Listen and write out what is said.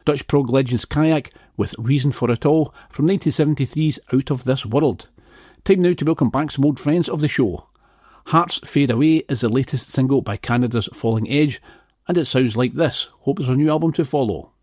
Dutch prog legends Kayak with Reason for It All from 1973's Out of This World. Time now to welcome back some old friends of the show. Hearts Fade Away is the latest single by Canada's Falling Edge, and it sounds like this. Hope there's a new album to follow.